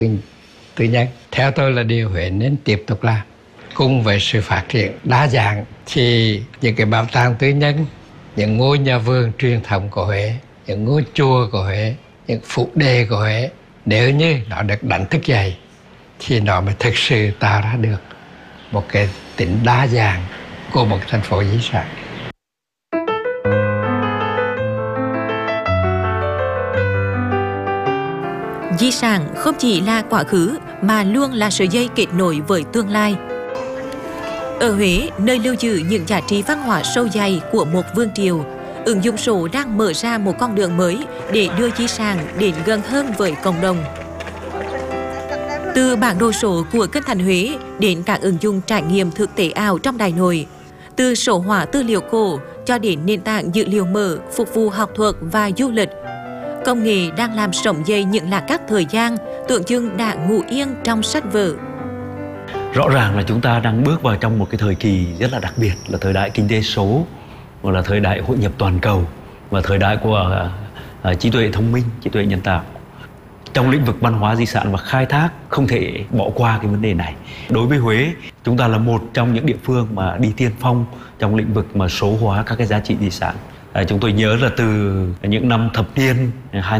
tư nhân. Theo tôi là điều Huế nên tiếp tục làm. Cùng với sự phát triển đa dạng thì những cái bảo tàng tư nhân, những ngôi nhà vườn truyền thống của Huế, những ngôi chùa của Huế, những phủ đề của Huế, nếu như nó được đánh thức dậy thì nó mới thực sự tạo ra được một cái tính đa dạng của một thành phố di sản. Di sản không chỉ là quá khứ mà luôn là sợi dây kết nối với tương lai. Ở Huế, nơi lưu giữ những giá trị văn hóa sâu dày của một vương triều, ứng dụng số đang mở ra một con đường mới để đưa di sản đến gần hơn với cộng đồng. Từ bản đồ số của Kinh Thành Huế đến các ứng dụng trải nghiệm thực tế ảo trong Đại Nội, từ số hóa tư liệu cổ cho đến nền tảng dữ liệu mở phục vụ học thuật và du lịch, công nghệ đang làm sống dậy những lạc các thời gian tưởng chừng đã ngủ yên trong sách vở. Rõ ràng là chúng ta đang bước vào trong một cái thời kỳ rất là đặc biệt, là thời đại kinh tế số, và là thời đại hội nhập toàn cầu, và thời đại của trí tuệ thông minh, trí tuệ nhân tạo. Trong lĩnh vực văn hóa di sản và khai thác không thể bỏ qua cái vấn đề này. Đối với Huế, chúng ta là một trong những địa phương mà đi tiên phong trong lĩnh vực mà số hóa các cái giá trị di sản. Chúng tôi nhớ là từ những năm thập niên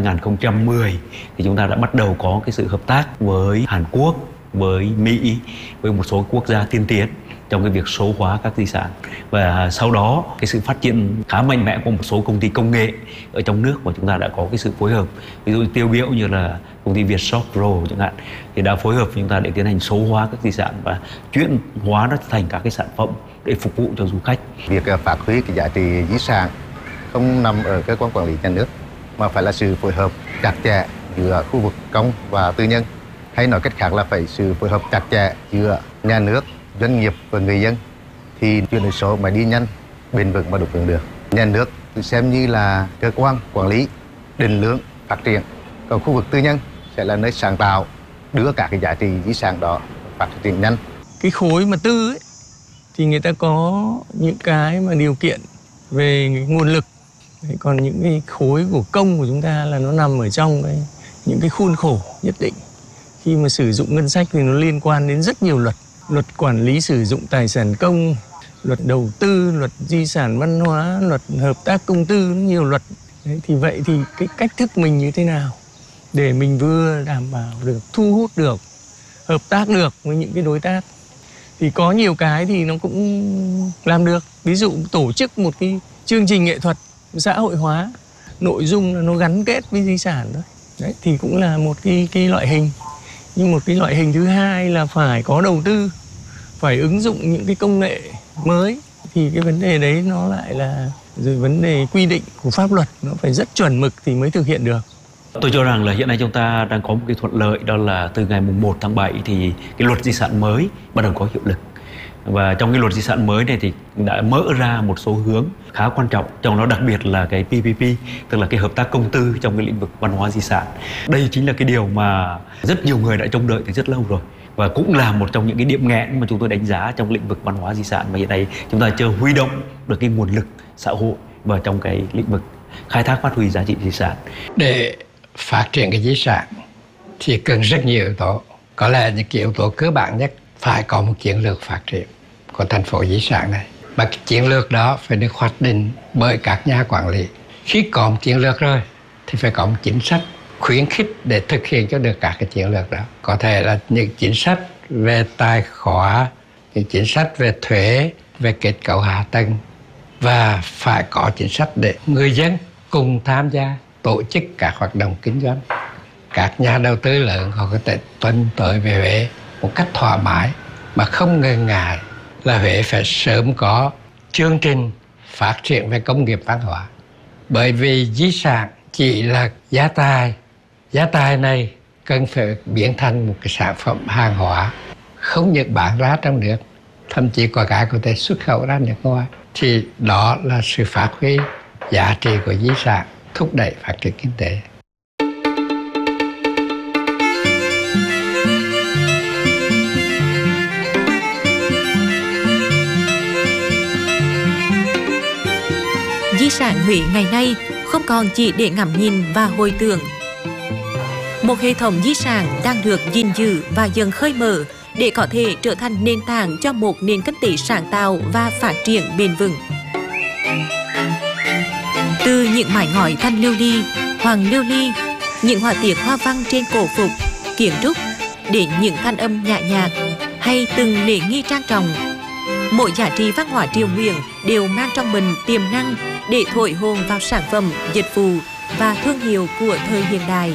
2010 thì chúng ta đã bắt đầu có cái sự hợp tác với Hàn Quốc, với Mỹ, với một số quốc gia tiên tiến trong cái việc số hóa các di sản. Và sau đó cái sự phát triển khá mạnh mẽ của một số công ty công nghệ ở trong nước mà chúng ta đã có cái sự phối hợp. Ví dụ tiêu biểu như là công ty Vietshop Pro chẳng hạn, thì đã phối hợp với chúng ta để tiến hành số hóa các di sản và chuyển hóa nó thành các cái sản phẩm để phục vụ cho du khách. Việc phát huy cái giá trị di sản không nằm ở cơ quan quản lý nhà nước mà phải là sự phối hợp chặt chẽ giữa khu vực công và tư nhân, hay nói cách khác là phải sự phối hợp chặt chẽ giữa nhà nước, doanh nghiệp và người dân thì chuyển đổi số mới đi nhanh, bền vững và đúng hướng được. Nhà nước xem như là cơ quan quản lý định hướng phát triển, còn khu vực tư nhân sẽ là nơi sáng tạo đưa cả cái giá trị di sản đó phát triển nhanh. Cái khối mà tư ấy, thì người ta có những cái mà điều kiện về nguồn lực, còn những cái khối của công của chúng ta là nó nằm ở trong những cái khuôn khổ nhất định. Khi mà sử dụng ngân sách thì nó liên quan đến rất nhiều luật. Luật quản lý sử dụng tài sản công, luật đầu tư, luật di sản văn hóa, luật hợp tác công tư, nhiều luật. Đấy, thì vậy thì cái cách thức mình như thế nào để mình vừa đảm bảo được, thu hút được, hợp tác được với những cái đối tác. Thì có nhiều cái thì nó cũng làm được. Ví dụ tổ chức một cái chương trình nghệ thuật xã hội hóa, nội dung là nó gắn kết với di sản đó. Đấy, thì cũng là một cái loại hình. Nhưng một cái loại hình thứ hai là phải có đầu tư, phải ứng dụng những cái công nghệ mới. Thì cái vấn đề đấy nó lại là rồi vấn đề quy định của pháp luật, nó phải rất chuẩn mực thì mới thực hiện được. Tôi cho rằng là hiện nay chúng ta đang có một cái thuận lợi, đó là từ ngày 1 tháng 7 thì cái luật di sản mới bắt đầu có hiệu lực. Và trong cái luật di sản mới này thì đã mở ra một số hướng khá quan trọng, trong đó đặc biệt là cái PPP, tức là cái hợp tác công tư trong cái lĩnh vực văn hóa di sản. Đây chính là cái điều mà rất nhiều người đã trông đợi từ rất lâu rồi, và cũng là một trong những cái điểm nghẽn mà chúng tôi đánh giá trong lĩnh vực văn hóa di sản, mà hiện nay chúng ta chưa huy động được cái nguồn lực xã hội vào trong cái lĩnh vực khai thác phát huy giá trị di sản. Để phát triển cái di sản thì cần rất nhiều yếu tố. Có lẽ những cái yếu tố cơ bản nhất phải có một chiến lược phát triển của thành phố di sản này. Và cái chiến lược đó phải được hoạch định bởi các nhà quản lý. Khi có một chiến lược rồi thì phải có một chính sách khuyến khích để thực hiện cho được các cái chiến lược đó. Có thể là những chính sách về tài khóa, những chính sách về thuế, về kết cấu hạ tầng, và phải có chính sách để người dân cùng tham gia tổ chức các hoạt động kinh doanh. Các nhà đầu tư lớn họ có thể tuân tới về Huế một cách thoải mái mà không ngần ngại là Huế phải sớm có chương trình phát triển về công nghiệp văn hóa. Bởi vì di sản chỉ là giá tài này cần phải biến thành một cái sản phẩm hàng hóa không những bán ra trong nước, thậm chí có cái có thể xuất khẩu ra nước ngoài. Thì đó là sự phát huy giá trị của di sản, thúc đẩy phát triển kinh tế. Di sản Huế ngày nay không còn chỉ để ngắm nhìn và hồi tưởng. Một hệ thống di sản đang được gìn giữ và dần khơi mở để có thể trở thành nền tảng cho một nền kinh tế sáng tạo và phát triển bền vững. Từ những mái ngói thanh lưu ly, hoàng lưu ly, những họa tiết hoa văn trên cổ phục, kiến trúc, đến những thanh âm nhã nhạc hay từng lễ nghi trang trọng, mỗi giá trị văn hóa Triều Nguyễn đều mang trong mình tiềm năng để thổi hồn vào sản phẩm, dịch vụ và thương hiệu của thời hiện đại.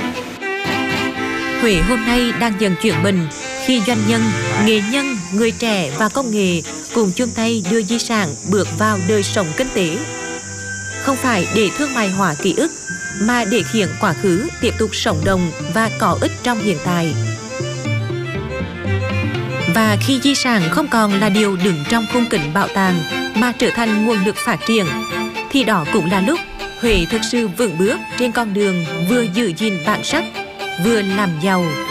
Huế hôm nay đang dần chuyển mình khi doanh nhân, nghệ nhân, người trẻ và công nghệ cùng chung tay đưa di sản bước vào đời sống kinh tế. Không phải để thương mại hóa ký ức, mà để khiến quá khứ tiếp tục sống động và có ích trong hiện tại. Và khi di sản không còn là điều đứng trong khung cảnh bảo tàng mà trở thành nguồn lực phát triển, thì đó cũng là lúc Huế thực sự vững bước trên con đường vừa giữ gìn bản sắc, vừa làm giàu